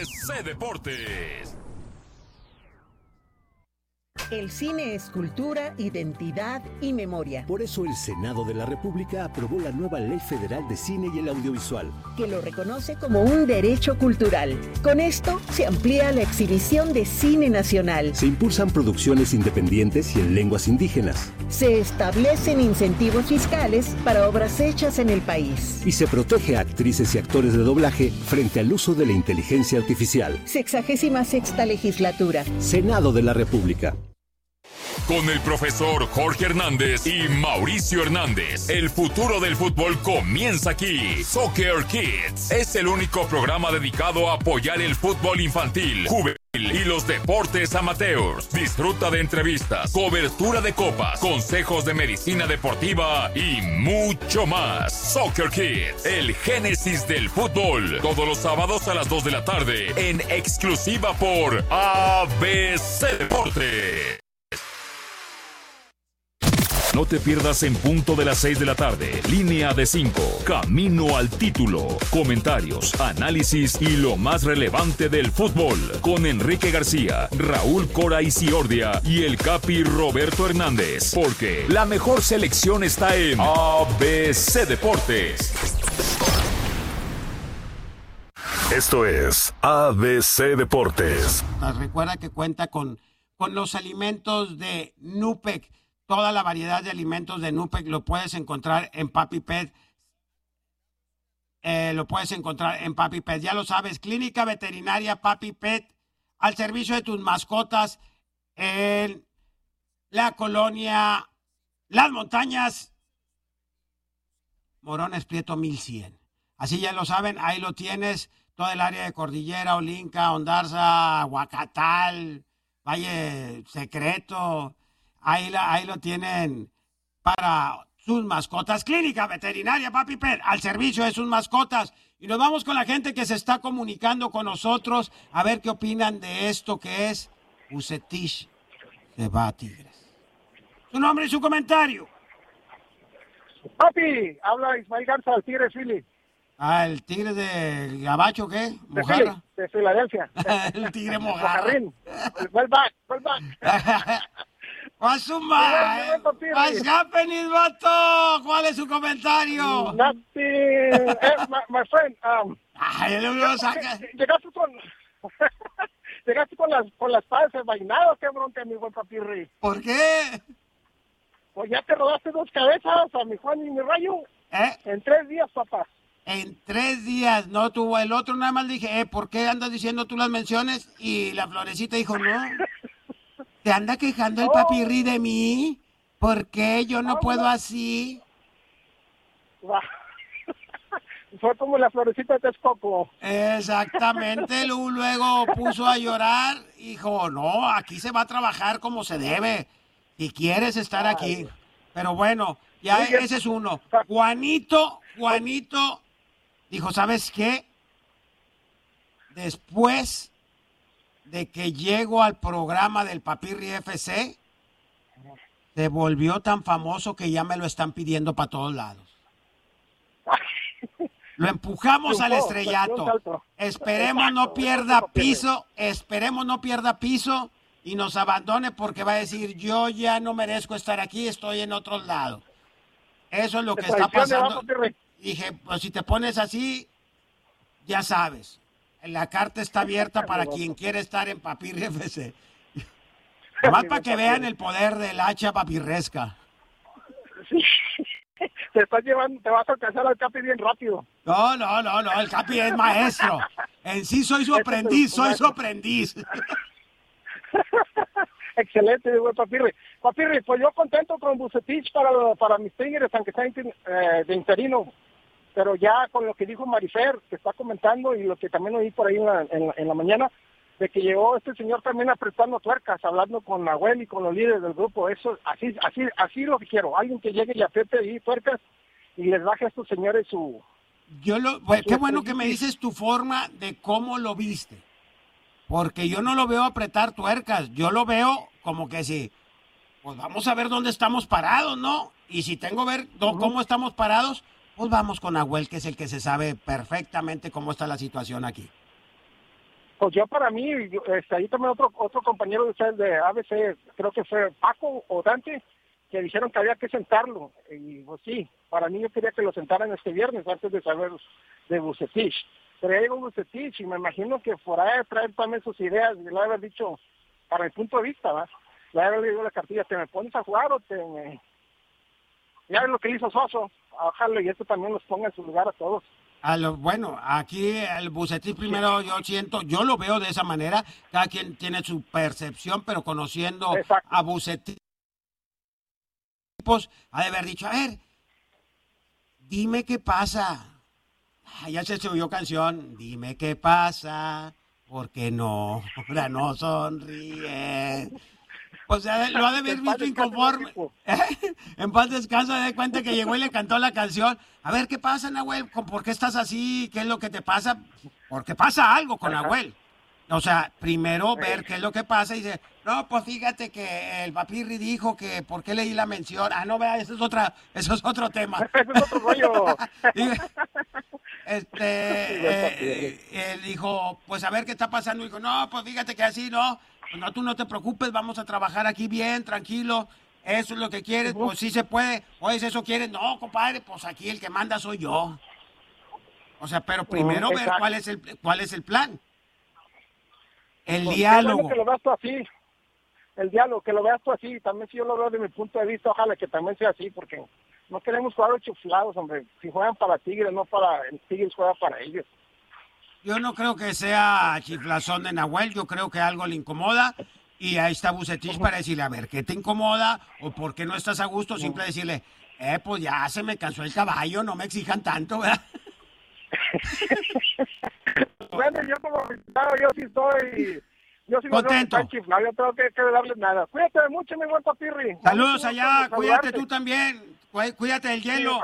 ABC Deportes. El cine es cultura, identidad y memoria. Por eso el Senado de la República aprobó la nueva Ley Federal de Cine y el Audiovisual, que lo reconoce como un derecho cultural. Con esto se amplía la exhibición de cine nacional. se impulsan producciones independientes y en lenguas indígenas, Se establecen incentivos fiscales para obras hechas en el país. y se protege a actrices y actores de doblaje frente al uso de la inteligencia artificial. 66ª legislatura. Senado de la República. Con el profesor Jorge Hernández y Mauricio Hernández, el futuro del fútbol comienza aquí. Soccer Kids es el único programa dedicado a apoyar el fútbol infantil, juvenil y los deportes amateurs. Disfruta de entrevistas, cobertura de copas, consejos de medicina deportiva y mucho más. Soccer Kids, el génesis del fútbol. Todos los sábados a las 2 de la tarde, en exclusiva por ABC Deportes. No te pierdas en punto de las 6 de la tarde. Línea de 5. Camino al título. Comentarios, análisis y lo más relevante del fútbol. Con Enrique García, Raúl Cora Isiordia y el Capi Roberto Hernández. Porque la mejor selección está en ABC Deportes. Esto es ABC Deportes. Recuerda que cuenta con los alimentos de Nupec. Toda la variedad de alimentos de Nupec lo puedes encontrar en Papi Pet. Ya lo sabes, Clínica Veterinaria Papi Pet, al servicio de tus mascotas en la colonia Las Montañas, Morones Prieto 1100. Así ya lo saben, ahí lo tienes, todo el área de Cordillera, Olinca, Ondarza, Huacatal, Valle Secreto. Ahí lo tienen para sus mascotas. Clínica Veterinaria Papi Pet, al servicio de sus mascotas. Y nos vamos con la gente que se está comunicando con nosotros a ver qué opinan de esto que es Vucetich se va a Tigres. Su nombre y su comentario. Papi, habla Ismael Garza, del Tigres Philly. Ah, ¿el Tigre de Gabacho qué? ¿Mojarra? De Filadelfia. El Tigre Mojarra. Mojarrín. Well back. What's happening, vato? ¿Cuál es su comentario? Nothing. My friend. Ay, lo saca. Llegaste con las palas envainadas, qué bronca, mi buen Papirri. ¿Por qué? Pues ya te rodaste 2 cabezas a mi Juan y mi Rayo. En 3 días, papá. En 3 días, no tuvo el otro, nada más dije, ¿por qué andas diciendo tú las menciones? Y la Florecita dijo, no. ¿Te anda quejando el Papirri de mí? ¿Por qué yo no puedo así? Fue como la Florecita de Texcoco. Exactamente, luego puso a llorar. Dijo, no, aquí se va a trabajar como se debe. Si quieres estar aquí. Pero bueno, ya ese es uno. Juanito dijo, ¿sabes qué? Después de que llego al programa del Papirri FC, se volvió tan famoso que ya me lo están pidiendo para todos lados. Lo empujamos al estrellato. Esperemos no pierda piso y nos abandone porque va a decir, yo ya no merezco estar aquí, estoy en otro lado. Eso es lo que está pasando. Dije, pues si te pones así, ya sabes. La carta está abierta para quien quiere estar en Papirri FC. Más para que vean el poder del hacha papirresca. Sí. Te vas a alcanzar al Capi bien rápido. No, el Capi es maestro. En sí soy su aprendiz. Excelente, güey, Papirri. Papirri, pues yo contento con Vucetich para mis Tigres, aunque sea de interino. Pero ya con lo que dijo Marifer, que está comentando, y lo que también oí por ahí en la mañana, de que llegó este señor también apretando tuercas, hablando con Nahuel y con los líderes del grupo. Eso, así lo que quiero. Alguien que llegue y apriete ahí tuercas y les baje a estos señores su... Qué bueno que me dices tu forma de cómo lo viste. Porque yo no lo veo apretar tuercas. Yo lo veo como que sí. Pues vamos a ver dónde estamos parados, ¿no? Y si tengo que ver cómo estamos parados, pues vamos con Nahuel, que es el que se sabe perfectamente cómo está la situación aquí. Pues yo para mí, ahí también otro compañero de ustedes de ABC, creo que fue Paco o Dante, que dijeron que había que sentarlo. Y pues sí, para mí yo quería que lo sentaran este viernes antes de saber de Vucetich. Pero ya llegó Vucetich y me imagino que por ahí traer también sus ideas, y le haber dicho, para mi punto de vista, ¿va? Le haber leído la cartilla, ¿te me pones a jugar o ya ves lo que hizo Soso? Ojalá y esto también los ponga en su lugar a todos. Bueno, aquí el Vucetich primero yo lo veo de esa manera, cada quien tiene su percepción, pero conociendo Exacto. a Vucetich, ha de haber dicho, a ver, dime qué pasa. Ya se oyó canción, dime qué pasa, porque no, ahora no sonríe. O sea, lo ha de haber visto inconforme. En paz descansa, de cuenta que llegó y le cantó la canción. A ver, ¿qué pasa, Nahuel? ¿Por qué estás así? ¿Qué es lo que te pasa? Porque pasa algo con Nahuel. O sea, primero ver qué es lo que pasa y dice, no, pues fíjate que el Papirri dijo que ¿por qué leí la mención? Ah, no, vea, eso es otro tema. Ese es otro rollo. Él dijo, pues a ver qué está pasando. Y dijo, no, pues fíjate que así, no. Pues no, tú no te preocupes, vamos a trabajar aquí bien, tranquilo. Eso es lo que quieres, pues sí se puede. Oye, si eso quieres, no, compadre, pues aquí el que manda soy yo. O sea, pero primero ver cuál es el plan. El Pues diálogo. Bueno que lo veas tú así. El diálogo, que lo veas tú así. También si yo lo veo de mi punto de vista, ojalá que también sea así, porque no queremos jugar chuflados, hombre. Si juegan para Tigres, no para... El Tigres juega para ellos. Yo no creo que sea chiflazón de Nahuel, yo creo que algo le incomoda y ahí está Vucetich para decirle, a ver, ¿qué te incomoda? ¿O por qué no estás a gusto? Siempre decirle, pues ya se me cansó el caballo, no me exijan tanto, ¿verdad? Bueno, yo como yo sí estoy... Yo sí contento. No chiflado, yo tengo que darles nada. Cuídate mucho, mi buen Papirri. Saludos allá, cuídate tú también, cuídate del hielo.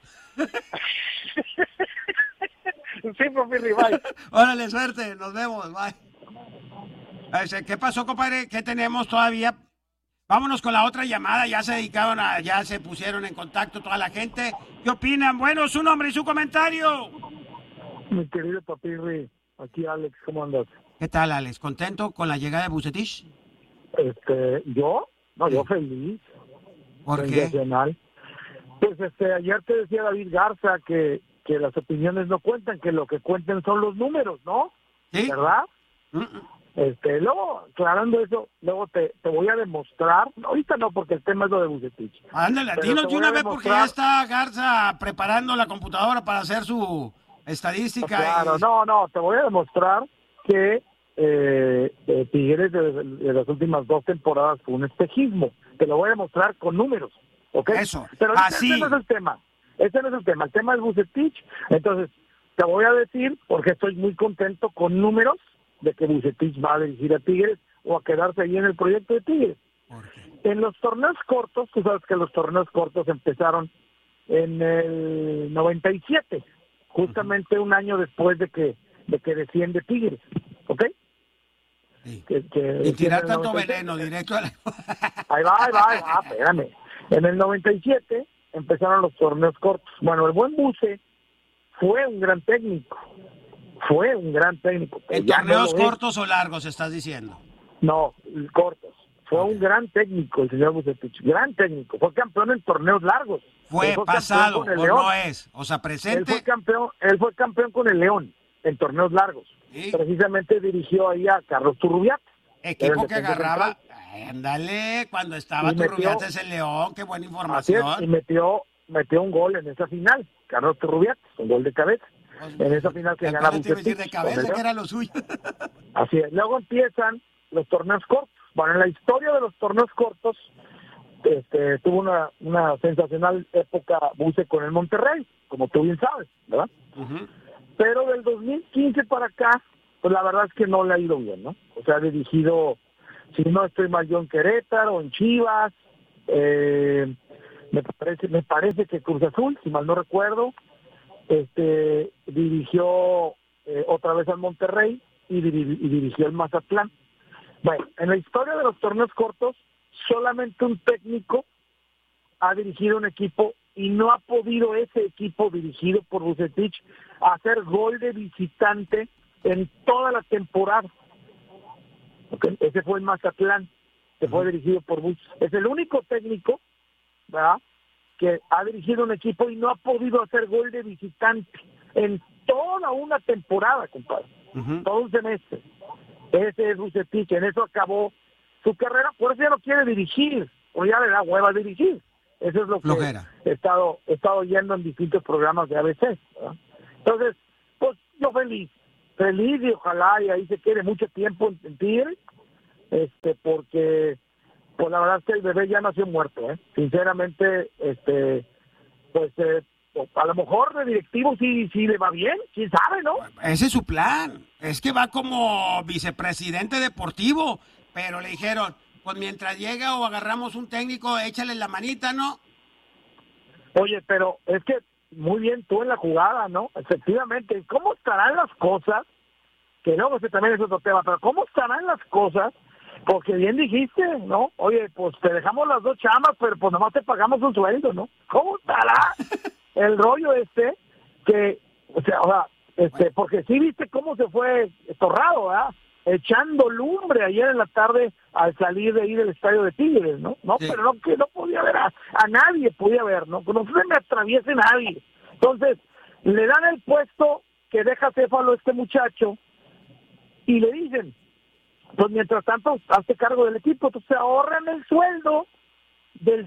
Sí, Papirri, bye. Órale, suerte, nos vemos, bye. ¿Qué pasó, compadre? ¿Qué tenemos todavía? Vámonos con la otra llamada, ya se pusieron en contacto toda la gente. ¿Qué opinan? Bueno, su nombre y su comentario. Mi querido Papirri, aquí Alex, ¿cómo andas? ¿Qué tal, Alex? ¿Contento con la llegada de Vucetich? ¿Yo? No, yo feliz. ¿Por qué? Pues ayer te decía David Garza que las opiniones no cuentan, que lo que cuentan son los números, ¿no? ¿Sí? ¿Verdad? Luego, aclarando eso, luego te voy a demostrar, ahorita no, porque el tema es lo de Vucetich. Ándale, dinos de una vez porque ya está Garza preparando la computadora para hacer su estadística. Claro, no, te voy a demostrar que Tigres de las últimas 2 temporadas fue un espejismo. Te lo voy a demostrar con números, ¿ok? Eso, pero así. Ese no es el tema, el tema es Vucetich. Entonces, te voy a decir, porque estoy muy contento con números, de que Vucetich va a dirigir a Tigres o a quedarse ahí en el proyecto de Tigres. En los torneos cortos, tú sabes que los torneos cortos empezaron en el 97, justamente un año después de que desciende Tigres, ¿ok? Sí. Y tirar tanto 97. veneno directo a la... Ahí va, espérame. En el 97 empezaron los torneos cortos. Bueno, el buen Buce fue un gran técnico. ¿En torneos cortos o largos estás diciendo? No, cortos. Fue un gran técnico el señor Vucetich, gran técnico. Fue campeón en torneos largos. Fue pasado o no es, o sea, presente. Él fue campeón con el León en torneos largos. ¿Sí? Precisamente dirigió ahí a Carlos Turrubiat. Equipo que agarraba, ándale, cuando estaba Turrubiat en León, qué buena información. Así es, y metió un gol en esa final, Carlos Turrubiat, un gol de cabeza. En esa final que gana Vucetich. De cabeza, que era lo suyo. Así es, luego empiezan los torneos cortos. Bueno, en la historia de los torneos cortos, tuvo una sensacional época Buce con el Monterrey, como tú bien sabes, ¿verdad? Uh-huh. Pero del 2015 para acá, pues la verdad es que no le ha ido bien, ¿no? O sea, ha dirigido, si no estoy mal, yo en Querétaro, en Chivas, me parece que Cruz Azul, si mal no recuerdo, dirigió otra vez al Monterrey y dirigió el Mazatlán. Bueno, en la historia de los torneos cortos, solamente un técnico ha dirigido un equipo y no ha podido ese equipo dirigido por Vucetich hacer gol de visitante en toda la temporada. Okay. Ese fue el Mazatlán, que fue dirigido por Bush. Es el único técnico, ¿verdad?, que ha dirigido un equipo y no ha podido hacer gol de visitante en toda una temporada, compadre. Todo un semestre. Ese es Vucetich, en eso acabó su carrera, por eso ya no quiere dirigir, o ya le da hueva dirigir. Eso es lo que he estado oyendo en distintos programas de ABC, ¿verdad? Entonces, pues yo feliz y ojalá y ahí se quede mucho tiempo en Tigres, porque pues la verdad es que el bebé ya nació muerto, sinceramente, pues a lo mejor de directivo sí le va bien, quién sabe, ¿no? Ese es su plan, es que va como vicepresidente deportivo, pero le dijeron, pues mientras llega o agarramos un técnico, échale la manita, ¿no? Oye, pero es que muy bien tú en la jugada, ¿no? Efectivamente, ¿cómo estarán las cosas? Que luego ese también es otro tema, pero ¿cómo estarán las cosas? Porque bien dijiste, ¿no? Oye, pues te dejamos las 2 chambas, pero pues nomás te pagamos un sueldo, ¿no? ¿Cómo estará el rollo que, porque sí viste cómo se fue Torrado, ¿verdad? Echando lumbre ayer en la tarde al salir de ahí del estadio de Tigres, ¿no? No, sí. Pero no, que no podía ver a nadie, podía ver, ¿no? No se me atraviese nadie. Entonces, le dan el puesto que deja Céfalo este muchacho y le dicen, pues mientras tanto, hazte cargo del equipo, entonces se ahorran el sueldo del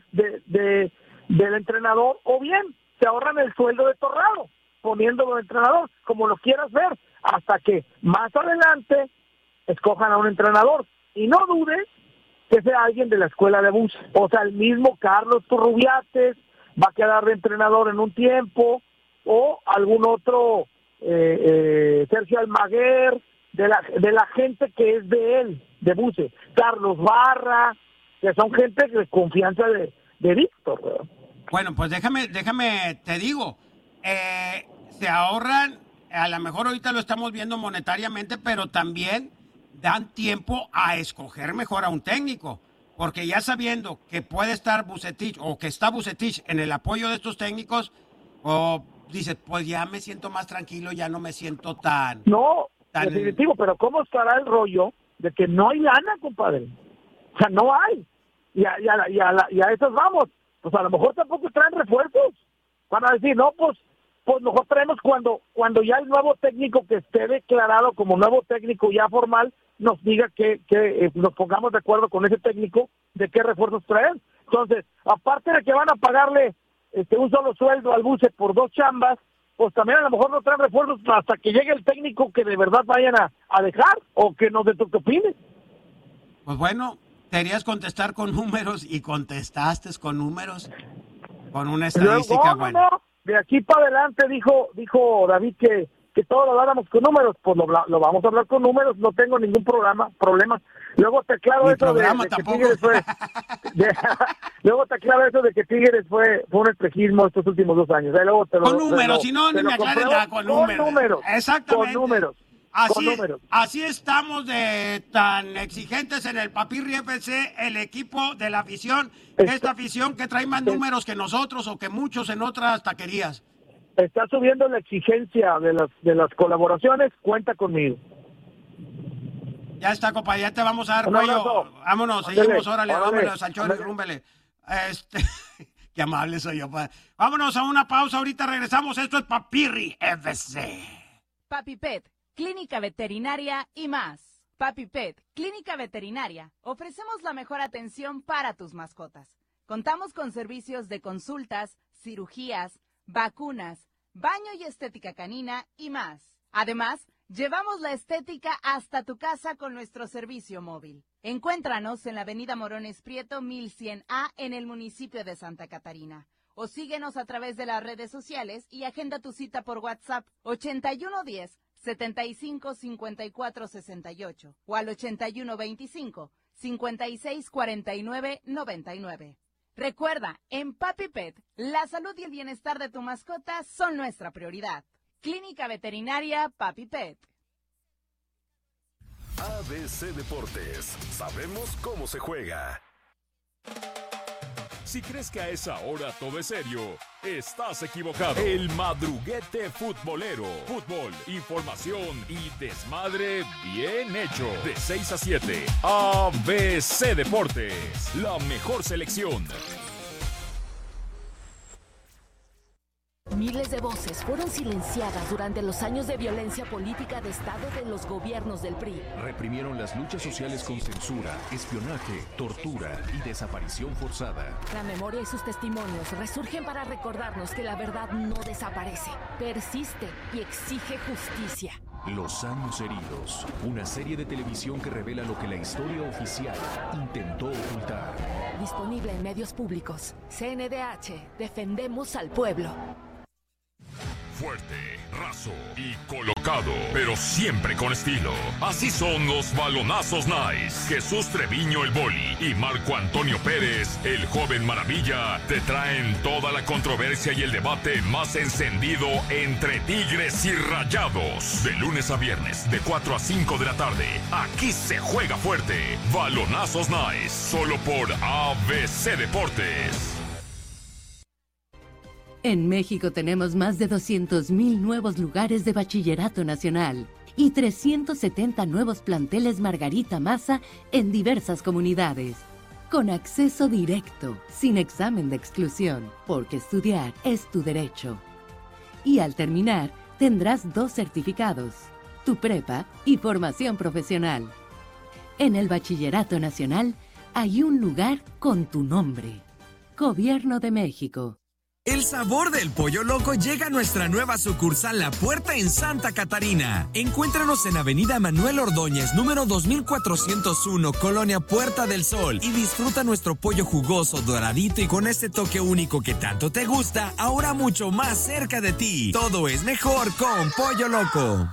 entrenador, o bien se ahorran el sueldo de Torrado, poniéndolo de entrenador, como lo quieras ver, hasta que más adelante escojan a un entrenador. Y no dudes que sea alguien de la escuela de Bush, o sea, el mismo Carlos Turrubiates va a quedar de entrenador en un tiempo, o algún otro Sergio Almaguer, de la gente que es de él, de Buce, Carlos Barra, que son gente de confianza de Víctor, ¿verdad? Bueno, pues déjame, te digo, se ahorran, a lo mejor ahorita lo estamos viendo monetariamente, pero también dan tiempo a escoger mejor a un técnico, porque ya sabiendo que puede estar Vucetich o que está Vucetich en el apoyo de estos técnicos, o dices, pues ya me siento más tranquilo, ya no me siento tan... No, definitivo, pero ¿cómo estará el rollo de que no hay lana, compadre? O sea, no hay. Y a esas vamos. Pues a lo mejor tampoco traen refuerzos. Van a decir, no, pues mejor traemos cuando ya el nuevo técnico que esté declarado como nuevo técnico ya formal nos diga que nos pongamos de acuerdo con ese técnico de qué refuerzos traer. Entonces, aparte de que van a pagarle un solo sueldo al Buce por 2 chambas, pues también a lo mejor no traen refuerzos hasta que llegue el técnico que de verdad vayan a dejar, o que no sé tú qué opines. Pues bueno, querías contestar con números y contestaste con números, con una estadística buena. No. De aquí para adelante dijo David que todo lo habláramos con números, pues lo vamos a hablar con números, no tengo ningún problema. Luego te aclaro eso de que Tigres fue... luego te aclaro eso de que Tigres fue un espejismo estos últimos 2 años. Luego con números, si no, ni me aclaren nada, con números. Exactamente. Con números. Así estamos de tan exigentes en el Papirri FC, el equipo de la afición, esta afición que trae más números que nosotros o que muchos en otras taquerías. Está subiendo la exigencia de las colaboraciones, cuenta conmigo. Ya está, compa, ya te vamos a dar cuello. Vámonos, seguimos, órale, vámonos al chorro y rúmbele. Qué amable soy yo, pa. Vámonos a una pausa, ahorita regresamos. Esto es Papirri FC. Papi Pet, Clínica Veterinaria y más. Papi Pet, Clínica Veterinaria. Ofrecemos la mejor atención para tus mascotas. Contamos con servicios de consultas, cirugías, vacunas, baño y estética canina y más. Además, llevamos la estética hasta tu casa con nuestro servicio móvil. Encuéntranos en la avenida Morones Prieto 1100A en el municipio de Santa Catarina. O síguenos a través de las redes sociales y agenda tu cita por WhatsApp 8110-755468 o al 8125-564999. Recuerda, en Papi Pet, la salud y el bienestar de tu mascota son nuestra prioridad. Clínica Veterinaria Papi Pet. ABC Deportes. Sabemos cómo se juega. Si crees que a esa hora todo es serio, Estás equivocado. El madruguete futbolero. Fútbol, información y desmadre bien hecho. De 6 a 7. ABC Deportes. La mejor selección. Miles de voces fueron silenciadas durante los años de violencia política de Estado de los gobiernos del PRI. Reprimieron las luchas sociales con censura, espionaje, tortura y desaparición forzada. La memoria y sus testimonios resurgen para recordarnos que la verdad no desaparece, persiste y exige justicia. Los años heridos, una serie de televisión que revela lo que la historia oficial intentó ocultar. Disponible en medios públicos. CNDH, defendemos al pueblo. Fuerte, raso y colocado, pero siempre con estilo. Así son los balonazos nice. Jesús Treviño el Boli y Marco Antonio Pérez, el joven maravilla, te traen toda la controversia y el debate más encendido entre Tigres y Rayados. De lunes a viernes, de 4 a 5 de la tarde. Aquí se juega fuerte. Balonazos nice, solo por ABC Deportes. En México tenemos más de 200,000 nuevos lugares de bachillerato nacional y 370 nuevos planteles Margarita Maza en diversas comunidades. Con acceso directo, sin examen de exclusión, porque estudiar es tu derecho. Y al terminar, tendrás 2 certificados, tu prepa y formación profesional. En el bachillerato nacional hay un lugar con tu nombre. Gobierno de México. El sabor del Pollo Loco llega a nuestra nueva sucursal La Puerta en Santa Catarina. Encuéntranos en Avenida Manuel Ordóñez, número 2401, Colonia Puerta del Sol, y disfruta nuestro pollo jugoso, doradito y con ese toque único que tanto te gusta, ahora mucho más cerca de ti. Todo es mejor con Pollo Loco.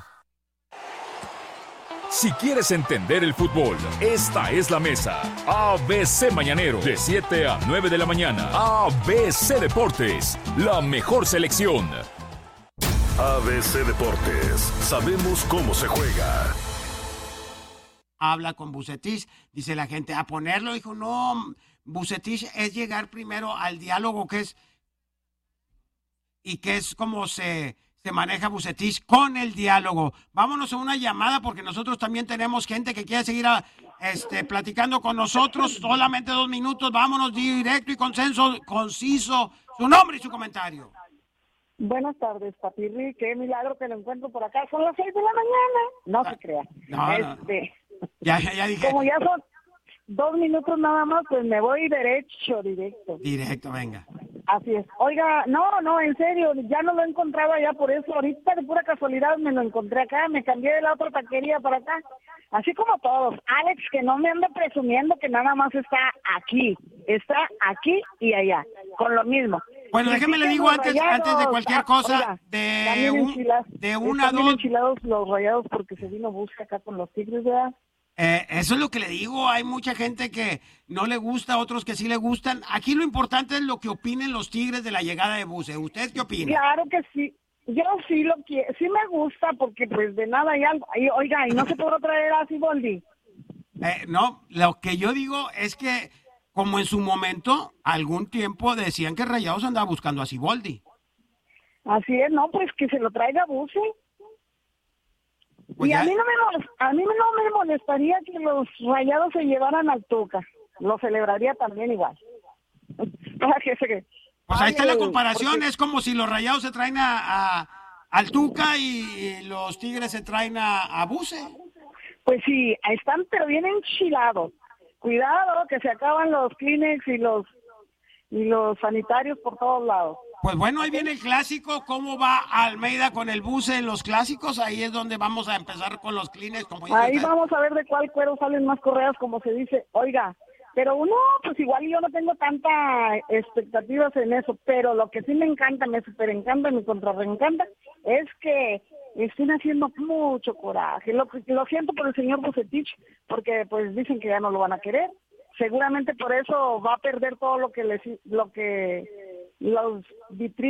Si quieres entender el fútbol, esta es la mesa. ABC Mañanero, de 7 a 9 de la mañana. ABC Deportes, la mejor selección. ABC Deportes, sabemos cómo se juega. Habla con Vucetich, dice la gente, a ponerlo, dijo, no, Vucetich es llegar primero al diálogo que es como se maneja Vucetich con el diálogo. Vámonos a una llamada porque nosotros también tenemos gente que quiere seguir platicando con nosotros. Solamente 2 minutos. Vámonos directo y conciso. Su nombre y su comentario. Buenas tardes, Papirri. Qué milagro que lo encuentro por acá. Son las 6 de la mañana. No se crea. No. Ya dije. Como ya son 2 minutos nada más, pues me voy directo. Directo, venga. Así es. Oiga, no, en serio, ya no lo encontraba ya por eso. Ahorita de pura casualidad me lo encontré acá, me cambié de la otra taquería para acá. Así como todos. Alex, que no me anda presumiendo que nada más está aquí y allá, con lo mismo. Bueno, déjeme le digo antes de cualquier cosa, oiga, están enchilados los Rayados porque se vino busca acá con los Tigres, ¿verdad? Eso es lo que le digo, hay mucha gente que no le gusta, otros que sí le gustan. Aquí lo importante es lo que opinen los Tigres de la llegada de Buse. ¿Usted qué opina? Claro que sí, yo sí lo quiero, sí me gusta porque pues de nada hay algo. Oiga, ¿y no se podrá traer a Siboldi? No, lo que yo digo es que como en su momento, algún tiempo decían que Rayados andaba buscando a Siboldi. Así es, no, pues que se lo traiga Buse. Pues y a mí no me molestaría que los Rayados se llevaran al Tuca. Lo celebraría también igual. Pues ahí está la comparación, es como si los Rayados se traen al Tuca y los Tigres se traen a Buse. Pues sí, ahí están, pero bien enchilados. Cuidado, que se acaban los Kleenex y los sanitarios por todos lados. Pues bueno, ahí viene el clásico. ¿Cómo va Almeida con el Buse en los clásicos? Ahí es donde vamos a empezar con los Kleenex. Ahí vamos a ver de cuál cuero salen más correas, como se dice. Oiga, pero pues igual yo no tengo tanta expectativas en eso, pero lo que sí me encanta, me super encanta, me contrarreencanta, es que estén haciendo mucho coraje. Lo siento por el señor Vucetich, porque pues dicen que ya no lo van a querer. Seguramente por eso va a perder todo lo que los